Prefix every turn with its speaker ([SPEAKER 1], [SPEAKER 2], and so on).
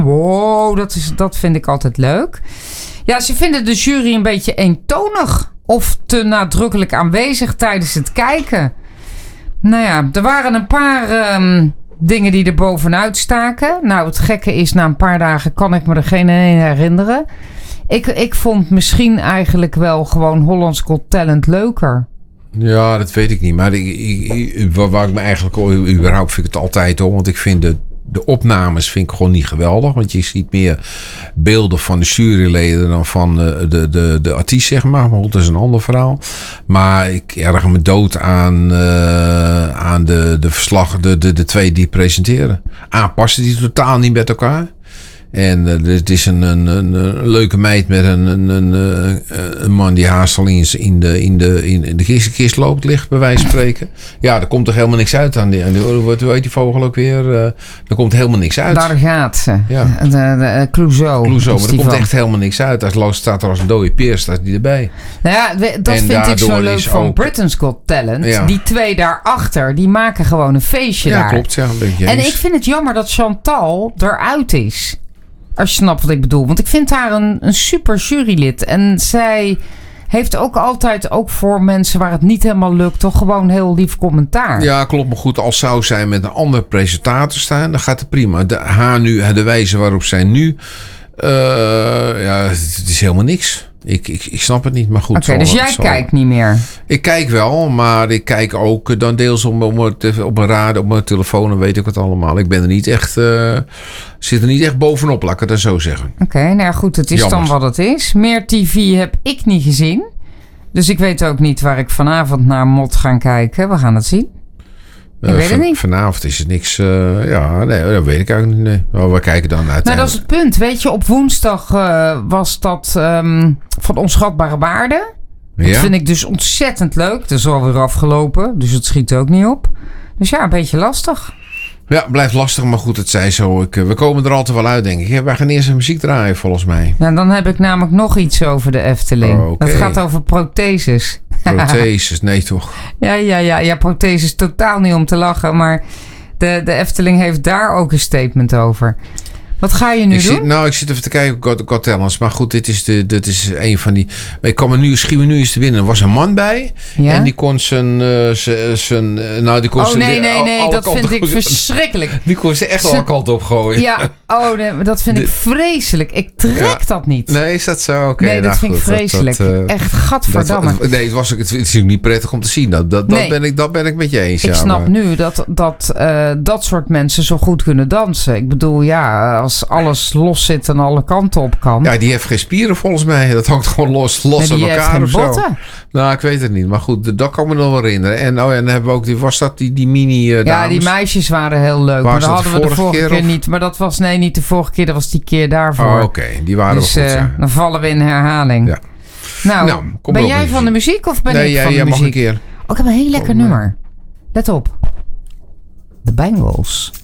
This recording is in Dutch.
[SPEAKER 1] Wow, dat vind ik altijd leuk. Ja, ze vinden de jury een beetje eentonig. Of te nadrukkelijk aanwezig tijdens het kijken. Nou ja, er waren een paar dingen die er bovenuit staken. Nou, het gekke is, na een paar dagen kan ik me er geen een herinneren. Ik vond misschien eigenlijk wel gewoon Holland's Got Talent leuker.
[SPEAKER 2] Ja, dat weet ik niet. Maar waar ik me eigenlijk überhaupt vind ik het altijd hoor. Want ik vind de opnames vind ik gewoon niet geweldig. Want je ziet meer beelden van de juryleden dan van de artiest, zeg maar. Maar dat is een ander verhaal. Maar ik erger me dood aan de verslag, de twee die presenteren. Passen die totaal niet met elkaar. En het is een leuke meid met een man die haast al in de kist loopt, ligt bij wijze van spreken. Ja, er komt toch helemaal niks uit aan hoe heet die vogel ook weer? Er komt helemaal niks uit.
[SPEAKER 1] Daar gaat ze.
[SPEAKER 2] Ja.
[SPEAKER 1] De Clouseau.
[SPEAKER 2] Maar er komt echt helemaal niks uit. Als staat er als een dode peer, staat die erbij.
[SPEAKER 1] Nou ja, dat vind ik zo leuk van Britain's Got Talent. Ja. Die twee daarachter, die maken gewoon een feestje daar.
[SPEAKER 2] Ja, klopt. Ja, een beetje
[SPEAKER 1] en ik vind het jammer dat Chantal eruit is. Als je snapt wat ik bedoel. Want ik vind haar een super jurylid. En zij heeft ook altijd, ook voor mensen waar het niet helemaal lukt, toch gewoon heel lief commentaar.
[SPEAKER 2] Ja, klopt. Maar goed, als zou zij met een andere presentator staan, dan gaat het prima. De wijze waarop zij nu... het is helemaal niks. Ik snap het niet, maar goed.
[SPEAKER 1] Oké, dus jij kijkt niet meer?
[SPEAKER 2] Ik kijk wel, maar ik kijk ook dan deels op mijn radio, op mijn telefoon, dan weet ik het allemaal. Ik ben er niet echt, zit er niet echt bovenop, laat ik het dan zo zeggen.
[SPEAKER 1] Oké, nou ja, goed, het is jammer. Dan wat het is. Meer TV heb ik niet gezien. Dus ik weet ook niet waar ik vanavond naar moet gaan kijken. We gaan het zien. Ik weet het niet.
[SPEAKER 2] Vanavond is het niks. Nee, dat weet ik eigenlijk niet. Nee. Maar we kijken dan uiteindelijk.
[SPEAKER 1] Nou, dat is het punt. Weet je, op woensdag was dat van Onschatbare Waarde. Dat vind ik dus ontzettend leuk. Dat is alweer afgelopen, dus het schiet ook niet op. Dus ja, een beetje lastig.
[SPEAKER 2] Ja, blijft lastig, maar goed, het zij zo. We komen er altijd wel uit, denk ik. Ja, wij gaan eerst een muziek draaien, volgens mij.
[SPEAKER 1] Nou, dan heb ik namelijk nog iets over de Efteling. Oh, okay. Dat gaat over protheses.
[SPEAKER 2] Protheses, nee toch?
[SPEAKER 1] Ja, protheses totaal niet om te lachen. Maar de Efteling heeft daar ook een statement over. Wat ga je nu doen? Ik
[SPEAKER 2] zit even te kijken op Got Talent. Maar goed, dit is een van die... Ik kan me nu eens te winnen. Er was een man bij. Ja? En die kon zijn... nee,
[SPEAKER 1] dat vind ik verschrikkelijk.
[SPEAKER 2] Die kon ze echt alle kanten op gooien.
[SPEAKER 1] Ja, dat vind ik vreselijk. Ik trek dat niet.
[SPEAKER 2] Nee, is dat zo? Okay,
[SPEAKER 1] nee, dat vind ik vreselijk. Echt, gadverdamme.
[SPEAKER 2] Het is niet prettig om te zien. Dat ben ik met je eens.
[SPEAKER 1] Ik snap nu dat soort mensen zo goed kunnen dansen. Ik bedoel, ja... Als alles los zit en alle kanten op kan.
[SPEAKER 2] Ja, die heeft geen spieren volgens mij. Dat hangt gewoon los aan elkaar. Die heeft geen botten. Nou, ik weet het niet. Maar goed, dat kan me nog wel herinneren. En dan hebben we ook die mini dames.
[SPEAKER 1] Die meisjes waren heel leuk. Maar dat hadden we de vorige keer niet. Maar dat was niet de vorige keer. Dat was die keer daarvoor.
[SPEAKER 2] Oh, oké. Die waren
[SPEAKER 1] dus,
[SPEAKER 2] wel goed, ja.
[SPEAKER 1] Dan vallen we in herhaling. Ja. Nou ben jij van de muziek of ben ik van de muziek?
[SPEAKER 2] Mag een keer.
[SPEAKER 1] Ik heb een heel lekker nummer. Let op. The Bangles.